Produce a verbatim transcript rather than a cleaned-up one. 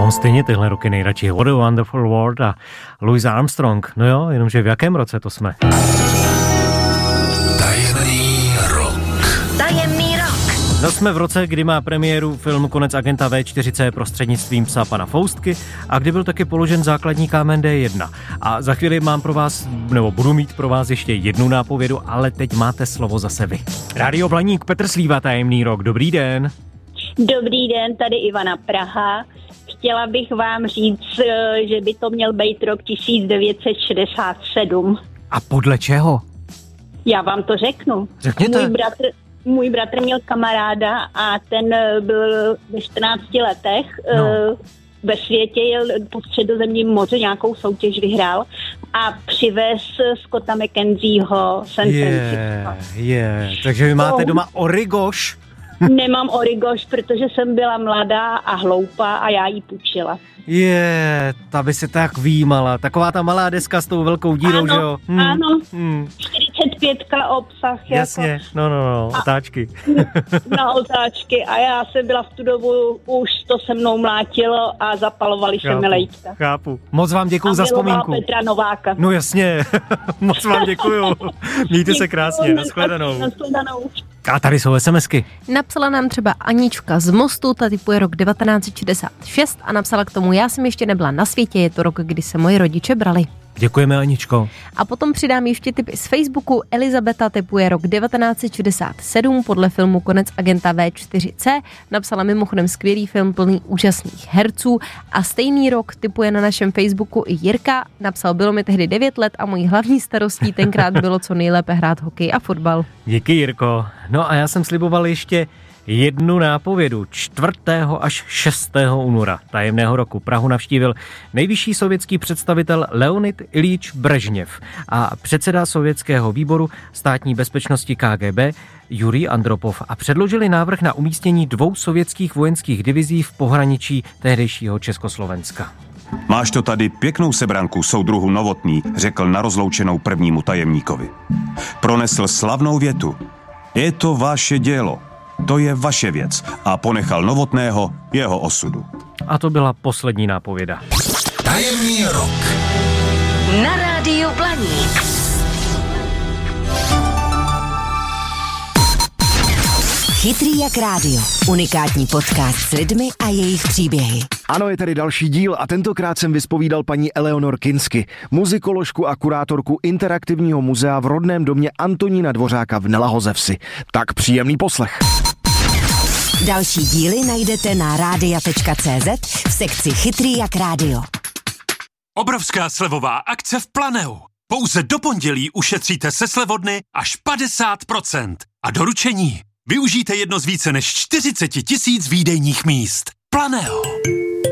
mám stejně tyhle roky nejradši. What a Wonderful World a Louis Armstrong. No jo, jenomže v jakém roce to jsme? Tajemný rok. Tajemný rok. No jsme v roce, kdy má premiéru film Konec agenta vé čtyři cé prostřednictvím psa pana Foustky a kdy byl taky položen základní kámen dé jedna. A za chvíli mám pro vás, nebo budu mít pro vás ještě jednu nápovědu, ale teď máte slovo zase vy. Rádio Blaník, Petr Slíva, Tajemný rok. Dobrý den. Dobrý den, tady Ivana Praha. Chtěla bych vám říct, že by to měl být rok tisíc devět set šedesát sedm. A podle čeho? Já vám to řeknu. Řekněte. Můj bratr, můj bratr měl kamaráda a ten byl ve čtrnácti letech No. ve světě, jel po středozemním moři, nějakou soutěž vyhrál a přivez Scotta McKenzieho San Je, Francisco. je. Takže vy máte doma origoš? Nemám origoš, protože jsem byla mladá a hloupá a já jí půjčila. Je, ta by se tak výjímala. Taková ta malá deska s tou velkou dírou, Ano, že jo? Hmm, ano. Hmm, čtyřicet pět obsah. jasně, Jako, no, no, no, otáčky. na otáčky a já jsem byla v tu dobu, už to se mnou mlátilo a zapalovali se mi lejtka. Chápu. Moc vám děkuju A za milovala vzpomínku. Petra Nováka. No jasně, moc vám děkuju. Mějte se krásně, nashledanou. Nashledanou. A tady jsou SMSky. Napsala nám třeba Anička z Mostu, ta typuje rok devatenáct set šedesát šest a napsala k tomu: já jsem ještě nebyla na světě, je to rok, kdy se moji rodiče brali. Děkujeme, Aničko. A potom přidám ještě tipy z Facebooku. Elizabeta typuje rok devatenáct set šedesát sedm podle filmu Konec agenta vé čtyři cé. Napsala mimochodem skvělý film plný úžasných herců a stejný rok typuje na našem Facebooku i Jirka. Napsal: bylo mi tehdy devět let a mojí hlavní starostí tenkrát bylo co nejlépe hrát hokej a fotbal. Díky, Jirko. No a já jsem sliboval ještě jednu nápovědu. čtvrtého až šestého února tajemného roku Prahu navštívil nejvyšší sovětský představitel Leonid Iljič Brežněv a předseda sovětského výboru státní bezpečnosti ká gé bé Jurij Andropov a předložili návrh na umístění dvou sovětských vojenských divizí v pohraničí tehdejšího Československa. Máš to tady pěknou sebranku, soudruhu Novotný, řekl na rozloučenou prvnímu tajemníkovi. Pronesl slavnou větu. Je to vaše dělo. To je vaše věc a ponechal Novotného jeho osudu. A to byla poslední nápověda. Tajemný rok. Na rádiu Blaník. Chytrý jak rádio. Unikátní podcast s lidmi a jejich příběhy. Ano, je tady další díl a tentokrát jsem vyspovídal paní Eleonor Kinsky, muzikoložku a kurátorku interaktivního muzea v rodném domě Antonína Dvořáka v Nelahozevsi. Tak příjemný poslech. Další díly najdete na rádia tečka cé zet v sekci Chytrý jak rádio. Obrovská slevová akce v Planeu. Pouze do pondělí ušetříte se slevodny až padesát procent. A doručení využijte jedno z více než čtyřicet tisíc výdejních míst. Planeo.